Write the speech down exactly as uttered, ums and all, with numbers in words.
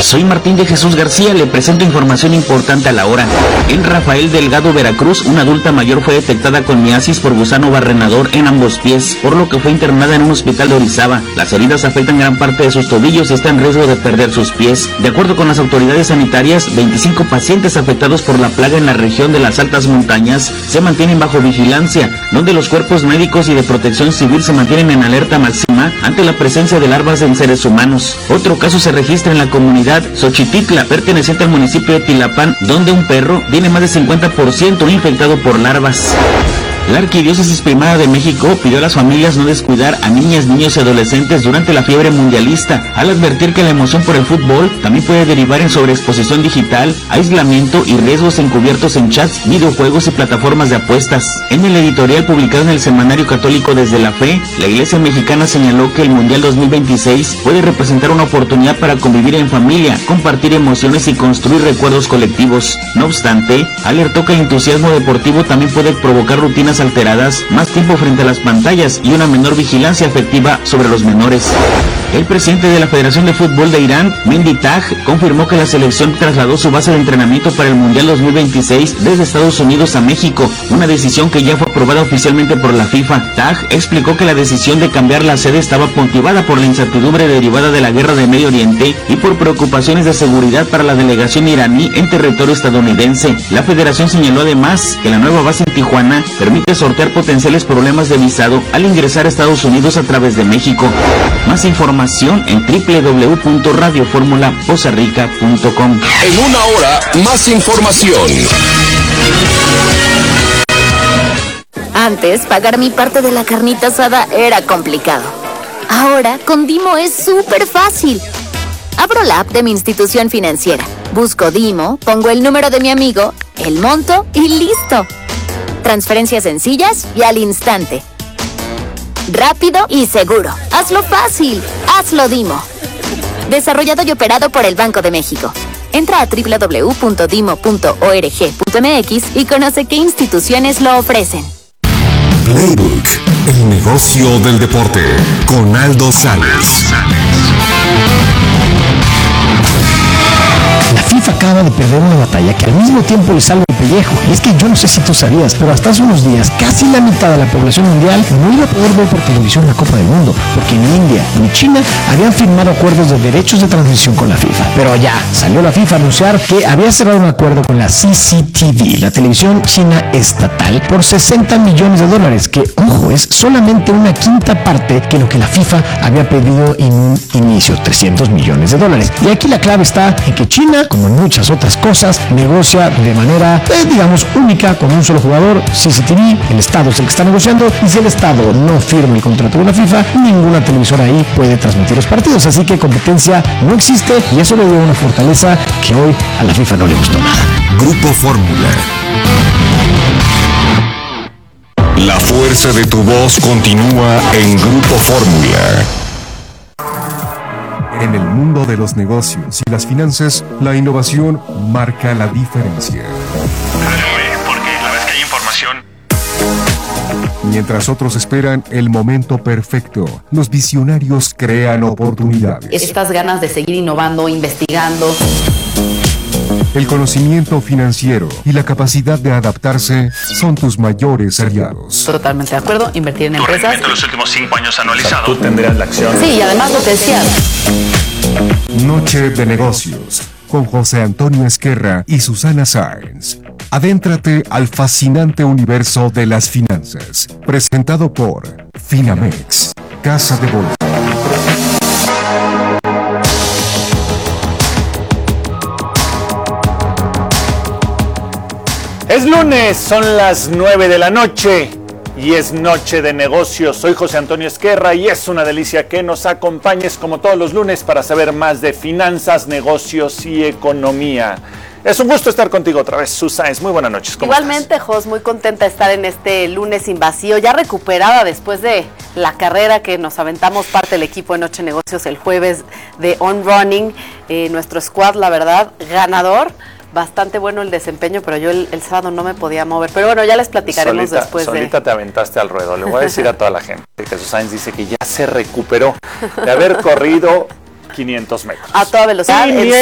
Soy Martín de Jesús García, le presento información importante a la hora. En Rafael Delgado, Veracruz, una adulta mayor fue detectada con miasis por gusano barrenador en ambos pies, por lo que fue internada en un hospital de Orizaba. Las heridas afectan gran parte de sus tobillos y está en riesgo de perder sus pies. De acuerdo con las autoridades sanitarias, veinticinco pacientes afectados por la plaga en la región de las altas montañas se mantienen bajo vigilancia, donde los cuerpos médicos y de protección civil se mantienen en alerta máxima ante la presencia de larvas en seres humanos. Otro caso se registra en la comunidad Xochititla, perteneciente al municipio de Tilapán, donde un perro tiene más del cincuenta por ciento infectado por larvas. La Arquidiócesis Primada de México pidió a las familias no descuidar a niñas, niños y adolescentes durante la fiebre mundialista, al advertir que la emoción por el fútbol también puede derivar en sobreexposición digital, aislamiento y riesgos encubiertos en chats, videojuegos y plataformas de apuestas. En el editorial publicado en el Semanario Católico Desde la Fe, la Iglesia Mexicana señaló que el Mundial dos mil veintiséis puede representar una oportunidad para convivir en familia, compartir emociones y construir recuerdos colectivos. No obstante, alertó que el entusiasmo deportivo también puede provocar rutinas alteradas, más tiempo frente a las pantallas y una menor vigilancia afectiva sobre los menores. El presidente de la Federación de Fútbol de Irán, Mendy Taj, confirmó que la selección trasladó su base de entrenamiento para el Mundial dos mil veintiséis desde Estados Unidos a México, una decisión que ya fue aprobada oficialmente por la FIFA. Taj explicó que la decisión de cambiar la sede estaba motivada por la incertidumbre derivada de la guerra de Medio Oriente y por preocupaciones de seguridad para la delegación iraní en territorio estadounidense. La federación señaló además que la nueva base en Tijuana permite sortear potenciales problemas de visado al ingresar a Estados Unidos a través de México. Más información en doble u doble u doble u punto radio fórmula poza rica punto com. En una hora, más información. Antes, pagar mi parte de la carnita asada era complicado. Ahora, con Dimo es súper fácil. Abro la app de mi institución financiera, busco Dimo, pongo el número de mi amigo, el monto y listo. Transferencias sencillas y al instante. Rápido y seguro. Hazlo fácil. Hazlo Dimo. Desarrollado y operado por el Banco de México. Entra a doble u doble u doble u punto dimo punto org punto m x y conoce qué instituciones lo ofrecen. Playbook, el negocio del deporte, con Aldo Sáenz. La FIFA acaba de perder una batalla que al mismo tiempo le salva el pellejo. Y es que yo no sé si tú sabías, pero hasta hace unos días casi la mitad de la población mundial no iba a poder ver por televisión la Copa del Mundo, porque ni India ni China habían firmado acuerdos de derechos de transmisión con la FIFA. Pero ya salió la FIFA a anunciar que había cerrado un acuerdo con la C C T V, la televisión china estatal, por sesenta millones de dólares, que, ojo, es solamente una quinta parte que lo que la FIFA había pedido en un inicio, trescientos millones de dólares. Y aquí la clave está en que China, como en muchas otras cosas, negocia de manera, eh, digamos, única con un solo jugador, C C T V. El Estado es el que está negociando, y si el Estado no firma el contrato con la FIFA, ninguna televisora ahí puede transmitir los partidos. Así que competencia no existe, y eso le dio una fortaleza que hoy a la FIFA no le gustó nada. Grupo Fórmula. La fuerza de tu voz continúa en Grupo Fórmula. En el mundo de los negocios y las finanzas, la innovación marca la diferencia. Porque la vez que hay información. Mientras otros esperan el momento perfecto, los visionarios crean oportunidades. Estas ganas de seguir innovando, investigando. El conocimiento financiero y la capacidad de adaptarse son tus mayores aliados. Totalmente de acuerdo, invertir en Tu empresas. rendimiento en los últimos cinco años anualizado. Tú tendrías la acción. Sí, y además lo que decías. Noche de negocios con José Antonio Esquerra y Susana Sáenz. Adéntrate al fascinante universo de las finanzas. Presentado por Finamex, Casa de Bolsa. Es lunes, son las nueve de la noche y es noche de negocios. Soy José Antonio Esquerra y es una delicia que nos acompañes como todos los lunes para saber más de finanzas, negocios y economía. Es un gusto estar contigo otra vez, Susana. Muy buenas noches. ¿Cómo Igualmente, estás? Jos, muy contenta de estar en este lunes sin vacío, ya recuperada después de la carrera que nos aventamos parte del equipo de Noche Negocios el jueves de On Running. Eh, nuestro squad, la verdad, ganador. Bastante bueno el desempeño, pero yo el, el sábado no me podía mover. Pero bueno, ya les platicaremos solita, después solita de... Solita te aventaste al ruedo. Le voy a decir a toda la gente que Susana dice que ya se recuperó de haber corrido quinientos metros. A toda velocidad. El